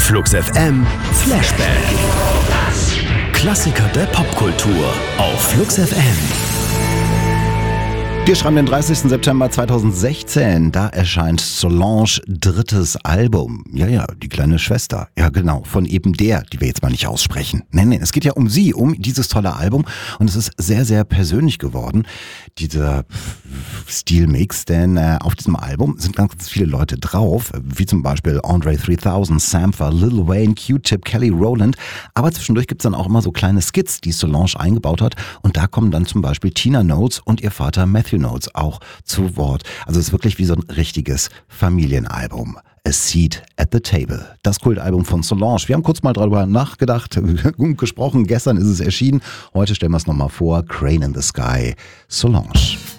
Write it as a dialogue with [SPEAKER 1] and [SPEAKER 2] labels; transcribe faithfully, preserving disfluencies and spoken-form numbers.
[SPEAKER 1] Flux F M Flashback. Klassiker der Popkultur auf Flux F M.
[SPEAKER 2] Wir schreiben den dreißigsten September zweitausendsechzehn. Da erscheint Solange drittes Album. Ja, ja, die kleine Schwester. Ja, genau, von eben der, die wir jetzt mal nicht aussprechen. Nein, nein, es geht ja um sie, um dieses tolle Album. Und es ist sehr, sehr persönlich geworden, dieser Stilmix. Denn äh, auf diesem Album sind ganz, ganz viele Leute drauf, wie zum Beispiel Andre dreitausend, Sampha, Lil Wayne, Q-Tip, Kelly Rowland. Aber zwischendurch gibt's dann auch immer so kleine Skits, die Solange eingebaut hat. Und da kommen dann zum Beispiel Tina Notes und ihr Vater Matthew Notes auch zu Wort. Also es ist wirklich wie so ein richtiges Familienalbum. A Seat at the Table. Das Kultalbum von Solange. Wir haben kurz mal darüber nachgedacht, gesprochen. Gestern ist es erschienen. Heute stellen wir es nochmal vor. Crane in the Sky. Solange.